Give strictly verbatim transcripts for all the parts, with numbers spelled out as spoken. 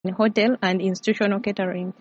hotel and institutional catering.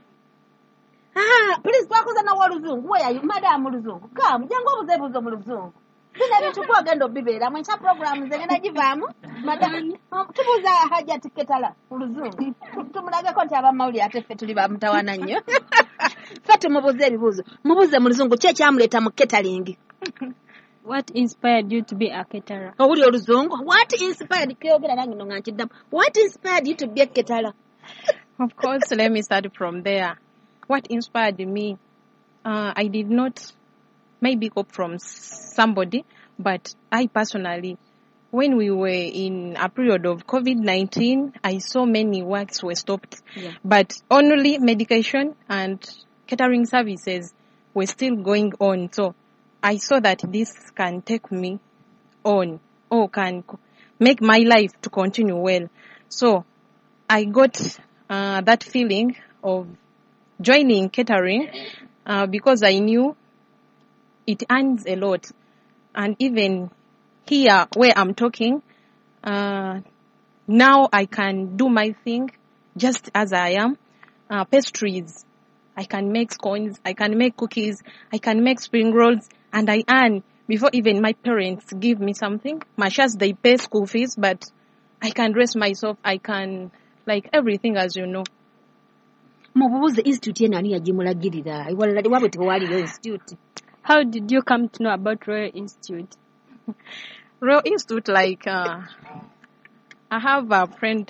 Ah, please twakoza na waluzungu. Where are you, madam Luzungu? Come, jango buzebuzo mu Luzungu. Bina bintu kwa gendo bibera mwencha program zengena givamu. Madam, tubuza haja tiketala Luzungu. Tumulaga konti aba mauli ate fe tuli ba mtawana nnyo. Fatu mubuze ebibuzo. Mubuze mu Luzungu kye kyamuleta mu catering. What inspired you to be a caterer? Owuli Oluzungu. What inspired kyogera nange no nganchiddamu. What inspired you to be a caterer? Of course, let me start from there. What inspired me? Uh, I did not maybe copy from somebody, but I personally, when we were in a period of COVID nineteen, I saw many works were stopped, Yeah. but only medication and catering services were still going on. So I saw that this can take me on or can co- make my life to continue well. So I got uh, that feeling of joining catering uh, because I knew it earns a lot. And even here where I'm talking, uh, now I can do my thing just as I am. Uh, pastries, I can make scones, I can make cookies, I can make spring rolls, and I earn before even my parents give me something. Much as they pay school fees, but I can dress myself, I can, like everything as you know. Mububuze institute yena ani yagimulagirira. Iwalala wabwe tewali institute. How did you come to know about Royal Institute? Royal Institute, like, uh, I have a friend,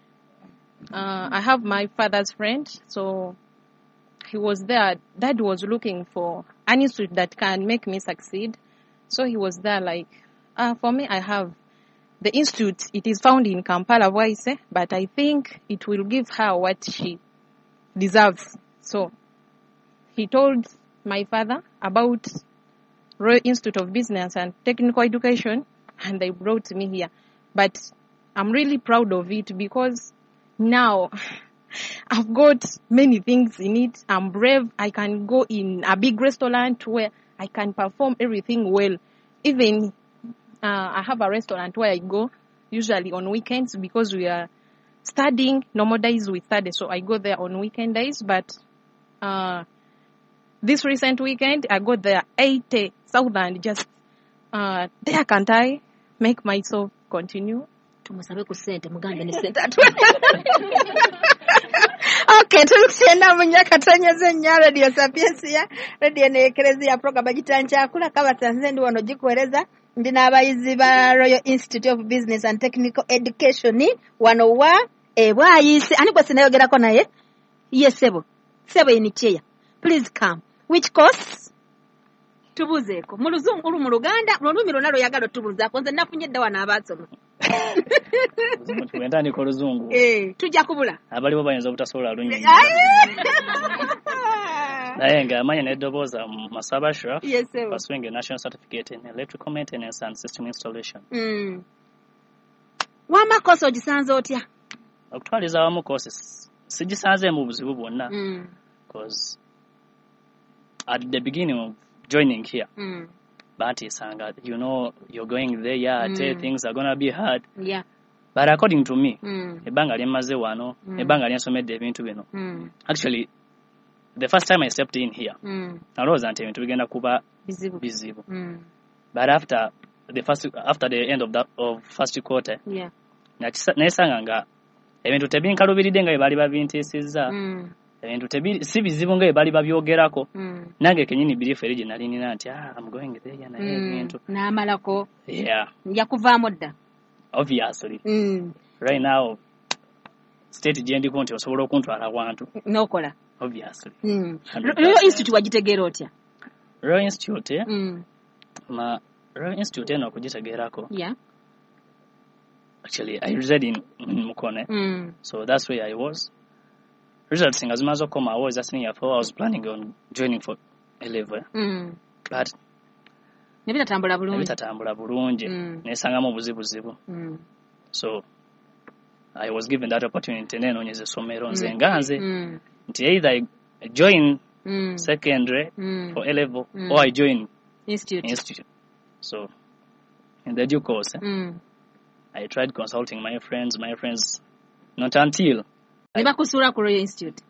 uh, I have my father's friend, so he was there. Dad was looking for an institute that can make me succeed. So he was there, like, uh, for me, I have the institute. It is found in Kampala, Voice, but I think it will give her what she deserves. So he told my father about Royal Institute of Business and Technical Education, and they brought me here. But I'm really proud of it because now I've got many things in it. I'm brave. I can go in a big restaurant where I can perform everything well. Even uh, I have a restaurant where I go usually on weekends because we are studying. Normal days we study, so I go there on weekend days. But uh, this recent weekend, I got there eighty thousand just uh, there. Can't I make myself continue? Tumusabe ku sente mugambe ne sente atu. Okay, tulikusenda munyaka tanyeze nya radio Sapiensia radio ne Eklezia program bagitanja kula kabatanze ndi wano gikueleza ndi n'abayizi ba Royal Institute of Business and Technical Education wano wa ebwayise ani bwe sinayogerako naye yesebo sebo yinicheya. Please come. Which course? Tubuzeeko mu Luzungu mu Luganda mu Lulimi lwonna lw'oyagala tubuzaako nze nafunye dda wano abaasoma. Wenda ni ko Luzungu. Eh, tujja kubula. Abaliwo bayinza obutasobola lunyonyi. Naye nga amanya n'eddobooza mu Masabasha. Yes, sir. Pursuing a national certificate in electrical maintenance and system installation. Mm. Wama koso ogisanze otya? Okutwaliza awamu courses sigisanze mu buzibu bwonna. Mm. Because at the beginning of joining here, Mm. but sanga, you know, you're going there, yeah, mm. things are gonna be hard. Yeah. But according to me, Mm. ebanga lyemaze wano, Mm. ebanga lyensomedde ebintu bino. Mm. Actually, the first time I stepped in here, Mm. nalowooza nti ebintu bigenda kuba Bizibu. bizibu. Mm. But after the first, after the end of the of first quarter, Yeah. nesanga nga ebintu tebinkalubiridde nga bye baali babintiisizza. Mm. Ebintu tebi si bizibu nga bye baali babyogerako. Mm. Nange kenyini birifu eri gye nali nina nti ah, I'm going there ya naye ebintu. N'amalako. Yeah. Yakuvaamu dda. Obviously. Mm. Right now, state gye ndiko nti osobola okuntwala wantu. N'okola. Obviously. Mm. Royal Institute wagitegeera otya? Royal Institute, eh? Mm. Ma Royal Institute eno okugitegeerako. Yeah. Actually, I resided in, in Mukone. Mm. So that's where I was. Results nga zimaze okukoma, I was a senior four. I was planning on joining for A level. Mm. But Nebitatambula bulungi. nebitatambula bulungi. Mm. Nesangamu obuzibuzibu. Mm. So I was given that opportunity nenoonyeza essomero nze nga nze Mm. nti either I join Mm. secondary Mm. for A level Mm. or I join Institute. institute. So in the due course, Mm. I tried consulting my friends, my friends, not until ne bakusuula ku Royal Institute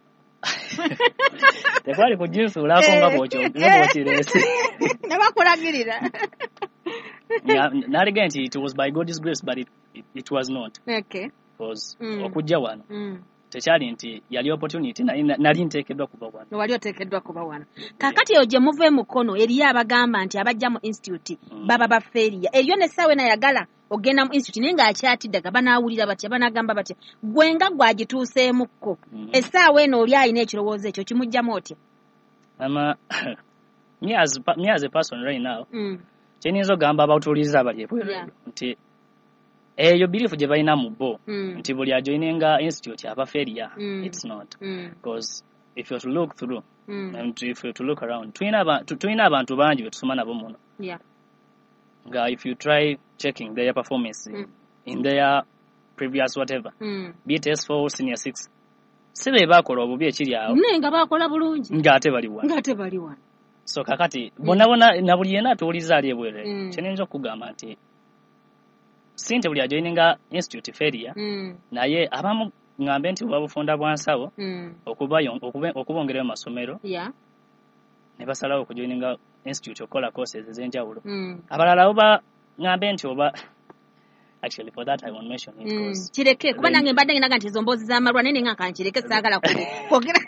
tekwali kujinsuulako nga bw'okireese ne bakulagirira n'alega nti it was by God's grace but it, it, it was not okay because Mm. okujja wano mm. tekyali nti yali opportunity nali nali nteekeddwa kuba wano wali oteekeddwa kuba wano kaakati eyo gye muve mukono eriyo abagamba nti abajja mu institute Mm. baba bafeeriya eriyo nessaawe nayagala ogenda mu institute naye ng'akyatiddaga banaawulira batya banagamba batya gwe nga gwagituuseemukko Mm. essaawa eno oli alina ekirowoozo ekyo kimugjamu otya ama me as pa- me as a person right now Mm. kyenyinza ogamba abatuuliriza abali ebweru Yeah. nti eyo birifu gye balina mu bo Mm. nti buli ajoininga institute aba failure Mm. it's not Mm. because if you're to look through Mm. and if you're to look around tulina aba- tu- tulina abantu bangi be tusoma nabo muno Yeah. nga if you try checking their performance Mm. in their previous whatever Mm. be it S four senior six si be bakola obubi ekiri awo naye nga bakola bulungi ng'ate bali wano ng'ate bali wano so kakati bonna bonna na buli yenna atuwuliza ali ebwere Mm. kyenyinza okugamba nti si nti buli ajoininga institute failure Mm. naye abamu ŋŋambe nti buba bufunda bwa nsawo Mm. okubayo- okube- okubongerayo mu masomero Yeah. ne basalawo okujoininga institute okukola courses ez'enjawulo Mm. abalala oba ŋŋambe nti oba actually for that I won't mention it Mm. because kireke kuba Then- nange mbadde nginaga nti ezo mboozi z'amalwa naye nenga kankireke saagala kwogera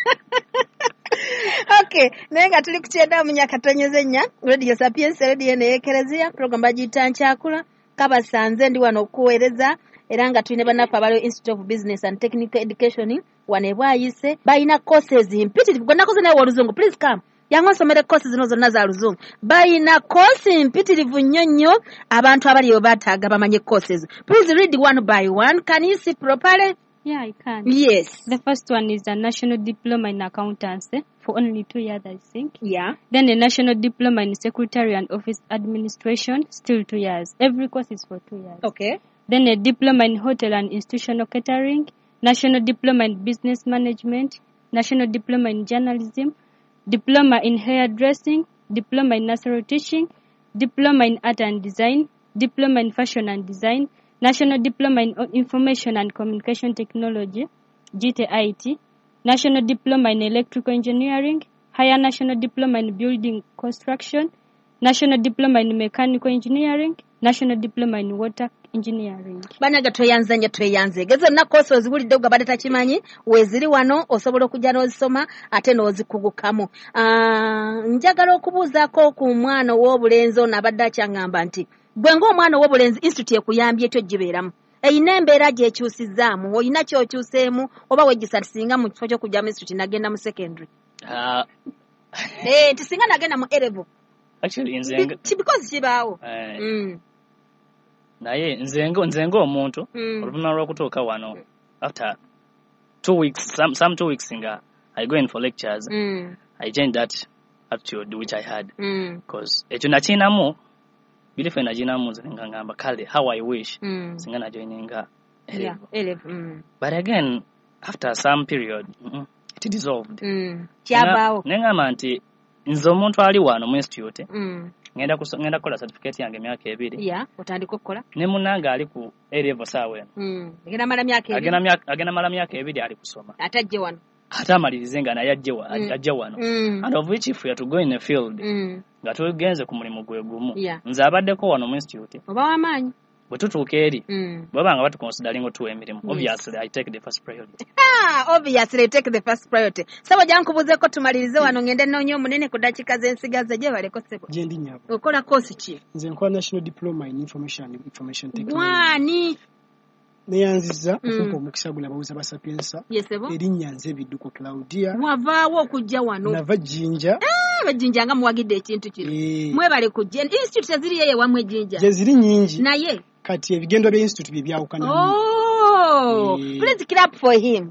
okay naye nga tuli ku kyenda mu nyakatonyeza ennya radio sapiensi radio eno eyekereziya program bagiyita nkyakula kabasanze ndi wano okuweereza era nga tulina bannaffe abaliwo Institute of Business and Technical Education wano e Bwayise balina courses mpitirivu gonna koze naye oluzungu please come yangu nsomere courses zino zonna za luzungu balina course mpitirivu nnyo nnyo abantu abali eyo bataaga bamanye courses please read one by one can you see properly Yeah, I can. yes The first one is a national diploma in accountancy for only two years, I think. yeah Then a national diploma in secretary and office administration, still two years. Every course is for two years. okay Then a diploma in hotel and institutional catering, national diploma in business management, national diploma in journalism, diploma in hairdressing, diploma in nursery teaching, diploma in art and design, diploma in fashion and design, national diploma in information and communication technology, G T I T, national diploma in electrical engineering, higher national diploma in building construction, national diploma in mechanical engineering, national diploma in water engineering. banaga tweyanze nnyo tweyanze gezo na koso ozibulidde ogabadde takimanyi weeziri wano osobola okujja n'ozisoma ate n'ozikugukamu ah njagala okubuuzaako ku mwana ow'obulenzi ono abadde akyaŋŋamba nti gwe ng'omwana ow'obulenzi institute ekuyambye etyo gibeeramu eyina embeera gyekyusizzaamu oyina kyokyuseemu oba wegisa singa mu kifo ky'okujja mu institute nagenda mu secondary uh, eh nti singa nagenda mu A-level actually nze nga- Ki- because kibaawo eh, mm. naye nze nga- nze ng'omuntu Mm. oluvannyuma lw'okutuuka wano after two weeks some, some two weeks nga I go in for lectures Mm. I changed that attitude which I had Mm. because ekyo nakiinamu birife nakiinamu nze nga ngamba kale how I wish Mm. singa najoininga Yeah, A-level. Mm. but again after some period mm, it dissolved Mm. Kyabaawo. neŋŋamba nti nze omuntu ali wano mu institute Mm. ngenda kuso- ngenda kukola certificate yange emyaka ebiri Yeah, otandika okukola. ne munnange ali ku A-level saawa eno Mm. Agenda mala myaka agenda ebiri. myaka- agenda mala myaka ebiri ali kusoma Atajje wano. ate amalirize nga naye ajje wa- Mm. ajje wano Mm. and of which if we are to go in a field Mm. nga tugenze ku mulimu gwe gumu Yeah. nze abaddeko wano mu institute Oba w'amaanyi. bwe tutuuka eri Mm. bwaba nga batuconsidering otuwa emirimu Yes. obviously I take the first priority Ah, obviously take the first priority. Sabo jankubuzeeko tumalirize wano ngende noonyo omunene ku dakiika z'ensigaze gye baleko sebo. Gyendi nyabo. Okola course ki? Nze nkola national diploma in information and information technology. Gwani. Neyanziza Mm. okumpa omukisa gula bawuza ba Sapiensa. Yesebo. Erinnya nze Bidduko Claudia. Wavaawo okujja wano. Nava Jinja. Ah, bajinja nga muwagidde ekintu kino. Eh, Mwebale kujja. Institute teziri yeye wamwe jinja. gye ziri nnyingi. Naye. Kati ebigendo bya institute bye byawukana. Oh, Eh. please clap for him.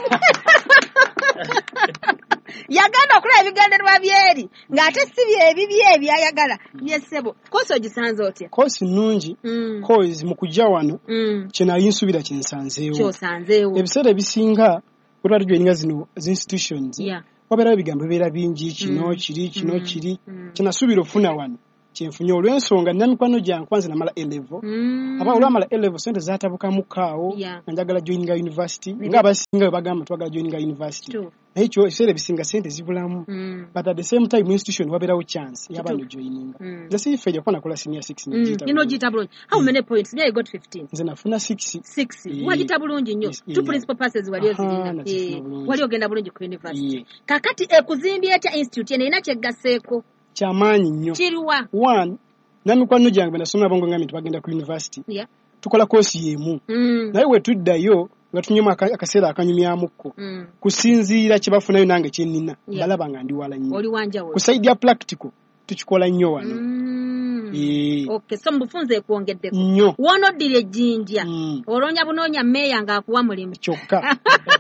Yaganda okulaba ebigendererwa byeri ng'ate si byebibi ebyayagala byesebo kosi ogisanze otya Kosi nnungi. Mm. Kozi mu kujja wano Mm. kye nali nsubira kye nsanzeewo. kyosanzeewo Ebiseera ebisinga olwa tujoininga zino zi institutions. Yeah. Wabeerawo ebigambo bibeera bingi kino Mm. kiri kino Mm. kiri Mm. kye nasuubira ofuna wano kyenfunye olw'ensonga namikwano gyange kwanza namala A level Mm. aba olwamala A level sente zatabuka mukaawo Yeah. nga njagala joininga university Maybe- ng'abasinga bwe bagamba twagala joininga university True. naye ekyo ebiseera ebisinga sente zibulamu Mm. but at the same time institution wabeerawo chance y'abaana Kituufu. joininga Mm. nze siifeeja kuba nakola senior six Mm. negiyita You know bulungi. gita bulungi. How many points? Yeah, you got fifteen. nze nafuna six Six. Yeah. Wagita bulungi nnyo. Yes, yeah, Two yeah. principal passes wali Aha, ozirina. nazifuna Eh, bulungi. wali ogenda bulungi ku university. Yeah. Kakati ekuzimbye etya institute eno erina kyegasseeko. kyamaanyi nnyo Kiruwa. one namikwano gyange bwe nasomera bongo ngambye tubagenda ku university Yeah. tukola koosi y'emu Mm. naye bwe tuddayo nga tunyumu aka- akaseera akanyumyamukko Mm. kusinziira kye bafunayo nange kye nnina Yeah. balaba nga ndi wala nnyo Oli wanjawulo. ku sayidi ya practical tukikola nnyo wano Mm. Eh, Okay, so mu bufunze ekwongeddeko. nnyo Woonoddira ejjinja. Mm. Oloonya bunoonya mmeeya ng'akuwa mulimu. kyokka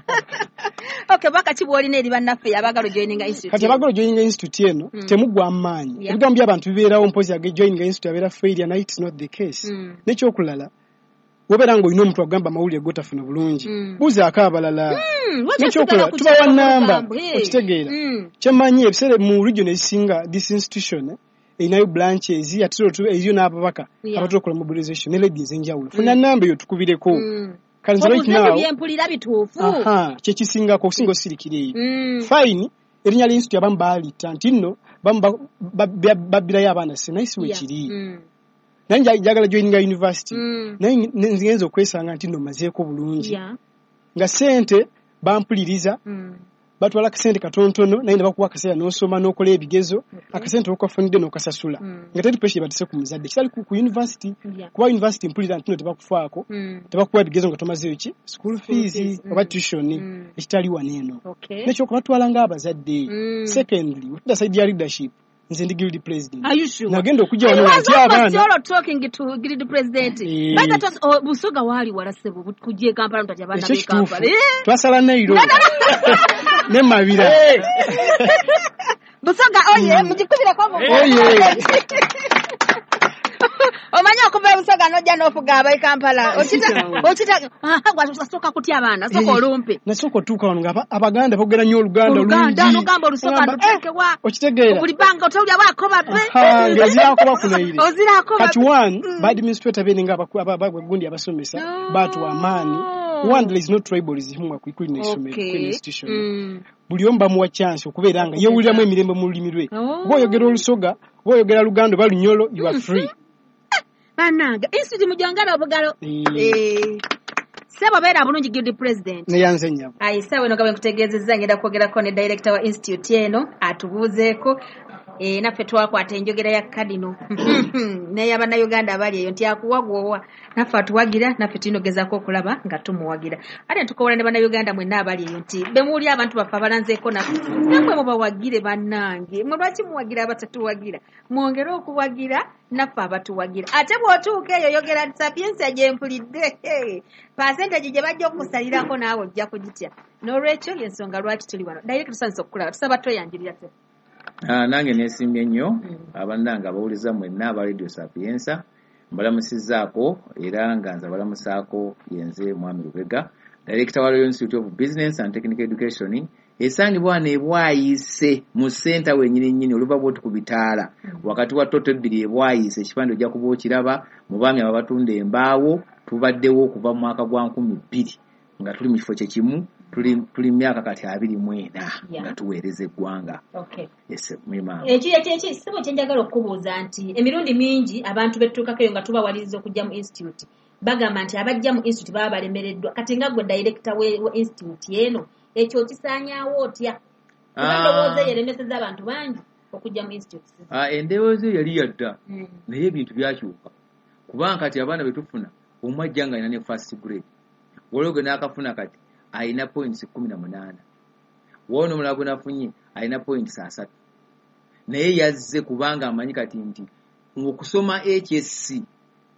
Okay, bwakati bw'olina eri bannaffe abaagala joininga institute. kati abagala joininga institute eno Mm. temuggwa amaanyi Yeah. ebigambo by'abantu bibeerawo mpozi age joininga institute abeera failure naye it's not the case Mm. n'ekyokulala wobeera ng'olina omuntu agamba amawulire gotafuna bulungi Mm. buuzaako abalala Mm, waki n'ekyokulala osigala ku tubawa kyalo namba mu Buganda? okitegeera Mm. kyemmanyi ebiseera mu region ezisinga this institution eh, erinayo branches ate eriyo n'ababaka Yeah. abatukola mobilization ne ledi ez'enjawulo funa namba eyo tukubireko Mm. kale nze right Obuzibu now byempulira bituufu. aha kyekisingako okusinga osirikira eyo Mm. fine erinnya ly'institute abamu baalita nti nno bamu ba- ba- ba- babbirayo abaana se naye si bwe Yeah. kiri Mm. naye nja- njagala joininga university Mm. naye nge- ngenza okwesanga nti nno mazeeko bulungi Yeah. nga sente bampuliriza Mm. batwala akasente katonotono naye ne bakuwa akaseera n'osoma n'okola ebigezo akasente okafunidde n'okasasula Mm. nga teri pressure batise ku muzadde kitali ku, ku university Yeah. kuba university mpulira nti no tebakufaako Mm. tebakuwa ebigezo nga tomazeeyo ki school fees fees, mm. oba tuition Mm. ekitali wano eno Okay. nekyokuba batwala ng'abazadde Mm. secondly wetudda side ya leadership nze ndi guild president Are you sure? nagenda okujja And wano was nti almost abaana all talking to Grid President. Eh. By the time, oh, Busoga wali wala sebo kujje Kampala mutati abana ekyo be kituufu Kampala. Eh? twasala nairo ne mabira Busoga oye mujikubira kwa mu. oye Omanya okuva Busoga nojja n'ofuga abayi Kampala. Okita Kitawe. okita ah gwasoka kutya abaana soka olumpe. nasooka otuuka wano nga aba- abaganda boogera nnyo oluganda Oluganda lungi n'ogamba olusoga Ngamba, eh, ndutekewa. okitegeera Buli banga otawulira baako babbe. Aha, ngezirako bakunaire Ozirako kati babbe. one ba administrator bene nga abaku- aba- aba- abagundi abasomesa No. baatuwa amaanyi one there is no tribalism kuli n'essomero kuli Okay. institution Mm. buli omu bamuwa chance okubeera nga yeewuliramu emirembe mu lulimi lwe Oh. oba oyogera olusoga oba oyogera luganda oba lunyolo you are free Bananga institute mujangala obugalo. Eh. Eh. Sebo beera bulungi Grid President. neyanze nyabo Ayi sawa eno nga bwe nkutegeezezza ngenda kwogerako ne director wa institute eno atubuuzeeko eh naffe twakwata enjogera ya kadino n'ey'abannayuganda abali eyo nti akuwagwowa naffe atuwagira naffe tuyinogezaako okulaba nga tumuwagira ate ne tukobola ne bannayuganda mwenna abali eyo nti be muwulira abantu baffe abalanzeeko naffe nammwe mubawagire bannange mwe lwaki muwagira abatatuwagira mwongere okuwagira naffe abatuwagira ate bw'otuuka eyo yogera sapiensia gye mpulidde hey, percentage gye bajja okusalirako naawe ojja kugitya n'olwekyo y'ensonga lwaki tuli wano dayireka tusanyusa okukulaba tusaba tweyanjirira te Ah, nange neesimbye nnyo abannange abawuliza mwenna aba radio sapiensa mbalamusizzaako era nga nze abalamusaako yenze mwami Lubega director wa Royal Institute of Business and Technical Education esangibwa wano ebwayise mu senta wenyini nnyini oluva bwoti ku bitaala wakati wa toto ebbiri ebwayise ekipande ojja kuba okiraba mu baami ababatunda embaawo tubaddewo okuva mu mwaka gwa nkumi bbiri nga tuli mu kifo kye kimu tuli tuli myaka kati abiri mu ena Yeah. nga tuweereza eggwanga okay yes mima ekiri ekiri sebo kyenjagala okubuuza nti emirundi mingi abantu bettuukako eyo nga tubawaliriza okujja mu institute bagamba nti abajja mu institute baba balemereddwa kati nga gwe director we, we institute eno ekyo kisaanyaawo otya kuba ndowooza eyo eremeseza abantu bangi okujja mu institute ah endowooza yali yadda Mm. naye ebintu byakyuka kubanga kati abaana betufuna omu ajja nga alina ne first grade waliwo gwe n'akafuna kati alina points kumi na munaana waliwo n'omulala gwe nafunye alina points asatu naye yazze kubanga amanyi kati nti okusoma H S C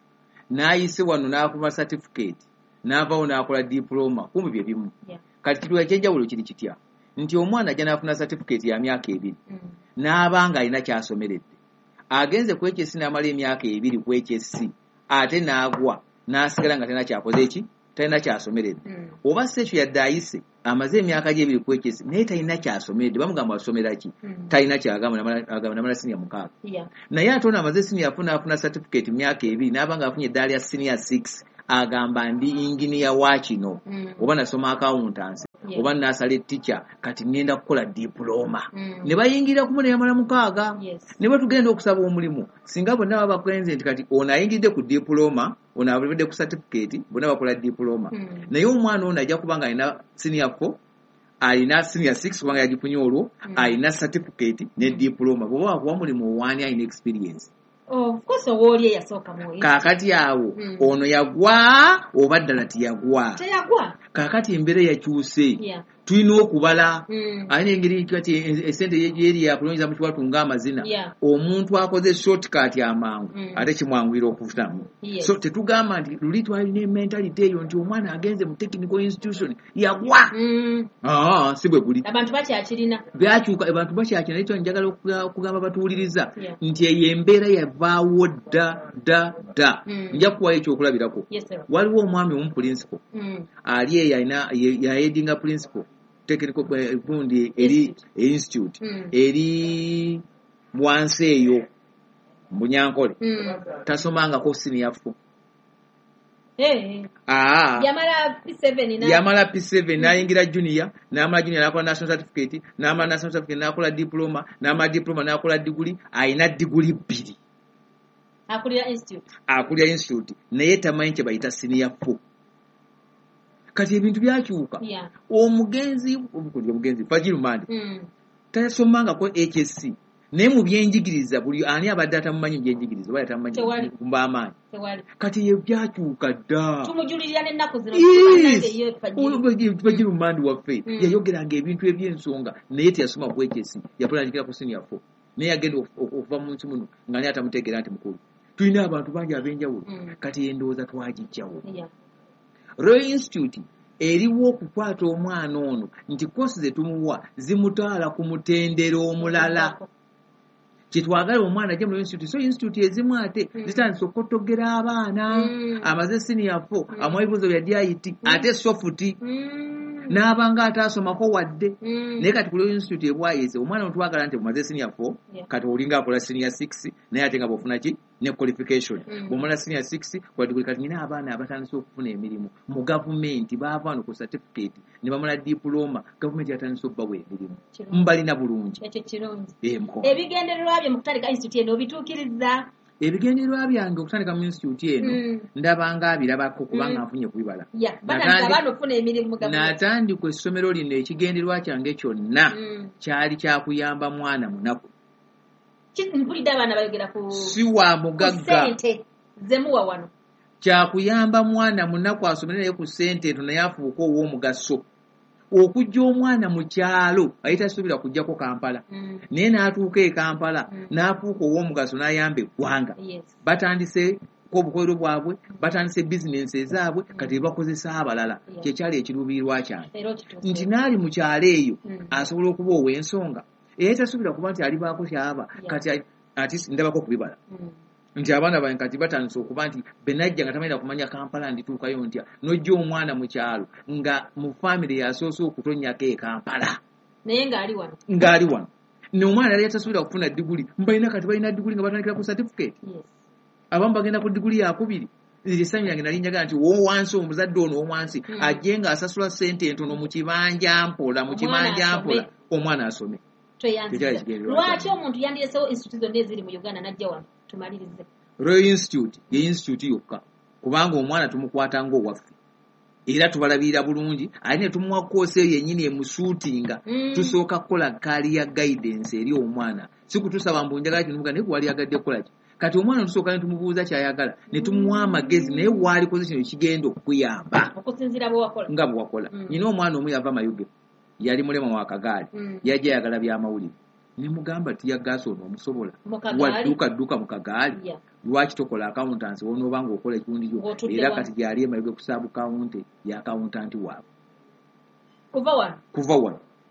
n'ayise wano n'akuma certificate n'avaawo n'akola diploma kumbe bye bimu Yeah. kati kitu ekyenjawulo kiri kitya nti omwana ajja n'afuna certificate ya myaka ebiri Mm. n'abanga alina kyasomeredde agenze ku H S C n'amala emyaka ebiri ku H S C ate n'agwa n'asigala nga talina kyakoze eki talina kyasomeredde Mm. oba si ekyo yadde ayise amaze emyaka gye ebiri kwekesi naye talina kyasomeredde bamugamba asomera ki Mm. talina kyagamba agamba namala siniya mukaaga Yeah. naye ate ono amaze siniya afuna afuna certificate myaka ebiri n'aba nga afunye eddaala lya senior six agamba ndi inginiya wa kino Mm. oba nasoma accountancy Yeah. oba nasala teacher kati ngenda kukola diploma Mm. ne bayingira kumu ne yamala mukaaga Yes. ne bwe tugenda okusaba omulimu singa bonna baba bakwenze nti kati ono ayingidde ku diploma ono abulidde ku certificate bonna bakola diploma Mm. naye omwana ono ajja kubanga alina senior four alina senior six kubanga yagifunye olwo Mm. alina certificate ne diploma bwoba wakuba mulimu owaani alina experience Oh, of course owoolye yasooka mu kaakati awo Mm. ono yagwa oba ddala teyagwa teyagwa. kaakati embeera yakyuse Yeah. tulina okubala Mm. alina engeri kati esente yeri yakulonyiza mu kiwatu ng'amazina Yeah. omuntu akoze shortcut amangu Mm. ate kimwanguyira okufunamu Yes. so tetugamba nti luli twalina ementality eyo nti omwana agenze mu technical institution yagwa Mm. aa si bwe guli Abantu bakyakirina. byakyuka abantu bakyakina ekyo njagala okuga- okugamba batuwuliriza Yeah. nti eyo embeera yavaawo dda dda dda Mm. nja kuwayo ekyokulabirako Yes sir. waliwo omwami omu principal Mm. ali eyo alina yayedinga principal technical eh, gundi eri institute Mm. eri wansi eyo mbunyankole Mm. tasomangako senior four Eh. aa Yamala P seven na. yamala P seven n'ayingira junior n'amala junior n'akola national certificate n'amala national certificate n'akola diploma n'amala diploma n'akola diguli ayina diguli bbiri Akulira institute. akulira institute naye tamanyi kye bayita senior four kati ebintu byakyuka Yeah. omugenzi omugenzi omugenzi fagirumandi Mm. tasomangako H S C naye mu byenjigiriza buli ani abadde atamumanyi byenjigiriza oba Tewali. atamumanyi kumba amaanyi Tewali. kati ye byakyuka dda Tumujulirira n'ennaku zino. Yes. bagirumandi waffe Mm. yayogeranga ebintu ebyensonga naye teyasoma ku H S C yapulanjikira ku senior four naye yagenda oku- oku- okuva mu nsi muno nga naye atamutegeera nti mukulu tulina abantu bangi ab'enjawulo Mm. kati endowooza twagijjawo Yeah. Royal Institute eriwo okukwata omwana ono nti koosi ze tumuwa zimutwala ku mutendera omulala kyetwagala omwana ajje mu Royal Institute so institute ezimu ate Mm. zitandise okutogera abaana Mm. amaze senior four Mm. amuwa ebibuuzo bya D I T ate sofuti Mm. n'abanga ataasomako wadde Mm. naye kati ku Royal Institute ebwayise omwana ono twagala nti omaze senior four Yeah. kati olinga akola senior six naye ate nga bw'ofuna ki ne qualification Mm. bw'omala senior six kwadiguli kati nyina abaana abatandise okufuna emirimu mu gavumenti baava wano ku certificate ne bamala diploma gavumenti yatandise okubawa emirimu Kirungi. mbalina bulungi Ekyo kirungi. emuko Ebigendererwa bye mu kutandika institute eno obituukiriza. ebigendererwa byange okutandika mu institute eno Mm. ndabanga abirabako kubanga Mm. nfunye kubibala Yeah. Natandi- Batandika abaana okufuna emirimu mu gavumenti. natandika essomero lino ekigendererwa kyange kyonna Mm. kyali kyakuyamba mwana munaku Ki- mpulidde abaana bayogera ku si wa ku mugagga ssente zemuwa wano. kyakuyamba mwana munaku asomere naye ku ssente ento naye afuuka ow'omugaso okujja omwana mu kyalo ayitasuubira kujjako Kampala Mm. naye n'atuuka e Kampala Mm. n'afuuka ow'omugaso n'ayamba eggwanga Yes. batandise obukolero bwabwe batandise bizinensi ezaabwe kati bakozesa abalala Yeah. kyekyali ekiruubirirwa kyange Era okituuse. nti n'ali mu kyalo eyo Mm. asobola okuba ow'ensonga era tasuubira kuba nti alibaako kyaba Yeah. kati ati ndabako kubibala Mm. nti abaana bange kati batandise okuba nti benajja nga tamanira kumanya Kampala ndituukayo ntya n'ojja omwana mu kyalo nga mu famire yasoose okutonnyako e Kampala Naye ng'ali wano. ng'ali wano n'omwana yali yatasuubira kufuna diguli mbalina kati balina diguli nga batandikira ku certificate Yes. abamu bagenda ku diguli yakubiri essanyu lyange nali njagala nti wowansi omuzadde ono owansi Mm. ajje ng'asasula ssente entono mu kibanja mpola mu Omwana kibanja mpola asome. omwana asome Tweyanziza. Tekyali kigendererwa Lwaki kyange. omuntu yandiresewo institute zonna eziri mu Uganda n'ajja wano? Tumalirize. Royal Institute ye institute yokka kubanga omwana tumukwata ng'owaffe era tubalabirira bulungi ate ne tumuwa koosi eyo yennyini emusuutinga Mm. tusooka kukola career guidance eri omwana si kutusaba mbu njagala kino muga naye gwe wali yagadde kukola ki kati omwana tusooka ne tumubuuza kyayagala ne tumuwa amagezi naye waalikoze kino kigenda okukuyamba Okusinziira bwe wakola. nga bwe wakola Mm. nyina omwana omu yava mayuge yali mulema wa kagaali Mm. yajja yagala byamawulire ne mugamba tiyagaasa ono omusobola Mu kagaali? wadduka dduka mu kagaali Yeah. lwaki tokola accountancy wonooba nga okola ekirundi kyo Ng'otudde era wano. kati gyali emayuge ku saabu kawunti ya accountanti waabwe Kuva wano. kuva wano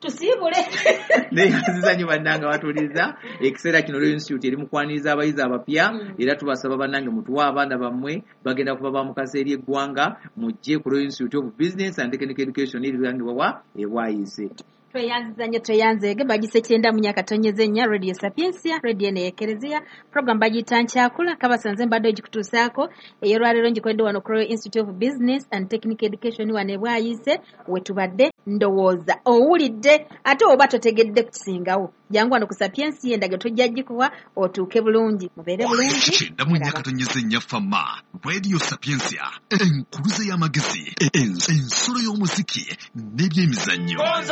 tusibule neyanziza nnyo bannange batuliza ekiseera kino Royal Institute eri mukwaniriza abayizi abapya era tubasaba bannange mutuwa abaana bammwe bagenda kuba bamukasa eri eggwanga mujje ku Royal Institute of Business and Technical Education erigambibwa wa eBwaise. tweyanziza nnyo tweyanzeege bagise kyenda mu myaka tonyeze nnya Radio Sapiensia radio neyekerezia program bagiyita nkyakula kabasanze mbadde ogikutuusaako ey'olwaleero ngikoledde wano ku Royal Institute of Business and Technical Education wano eBwaise wetubadde ndowooza owulidde ate oba totegedde kukisingawo jangu wano ku Sapiensia endagiro tojja gikuwa otuuke bulungi mubeere bulungi kyenda mu myaka tonyeze nnya fama Radio Sapiensia enkuluze y'amagezi ensolo y'omuziki n'ebyemizannyo.